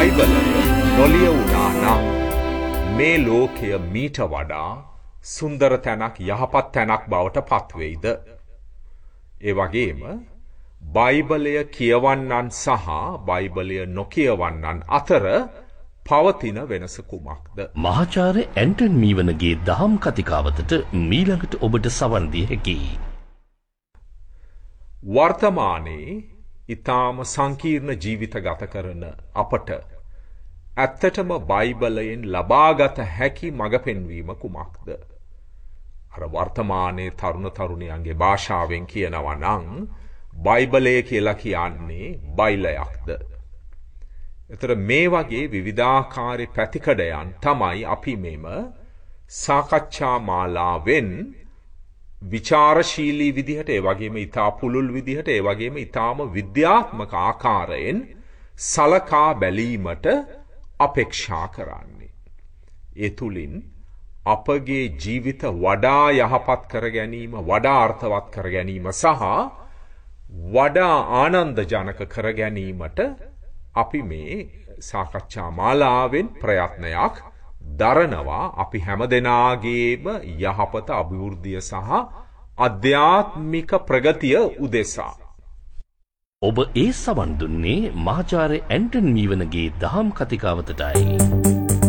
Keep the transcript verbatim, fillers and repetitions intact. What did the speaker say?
බයිබලය නොලියවුණා නම් මේ ලෝකය මීට වඩා සුන්දර තැනක් යහපත් තැනක් බවට පත්වෙයිද? ඒ වගේම බයිබලය කියවන්නන් සහ බයිබලය නොකියවන්නන් අතර පවතින වෙනස කුමක්ද? මහාචාර්ය ඇන්ටන් මීවනගේ දහම් කතිකාවතට මීළඟට ඔබට සවන් දිය හැකියි. වර්තමානයේ ඊටාම සංකීර්ණ ජීවිත ගත කරන අපට ඇත්තටම බයිබලයෙන් ලබාගත හැකි මඟ පෙන්වීම කුමක්ද? අර වර්තමානයේ තරුණ තරුණියන්ගේ භාෂාවෙන් කියනවා නම් බයිබලය කියලා කියන්නේ බයිලයක්ද? එතර මේ වගේ විවිධාකාර පැතිකඩයන් තමයි අපි මෙම සාකච්ඡා මාලාවෙන් විචාරශීලී විදිහට, ඒ වගේම ඊටා පුළුල් විදිහට, ඒ වගේම ඊටාම විද්‍යාත්මක ආකාරයෙන් සලකා බැලීමට අපේක්ෂා කරන්නේ. ඒ තුලින් අපගේ ජීවිත වඩා යහපත් කර ගැනීම, වඩා අර්ථවත් කර ගැනීම සහ වඩා ආනන්දජනක කර ගැනීමට අපි මේ සාකච්ඡා මාලාවෙන් ප්‍රයත්නයක් දරනවා. අපි හැමදෙනාගේම යහපත, අභිවෘද්ධිය සහ අධ්‍යාත්මික ප්‍රගතිය උදෙසා. ඔබ ඒ සවන් දුන්නේ මහාචාර්ය ඇන්ටන් මීවනගේ දහම් කතිකාවතටයි.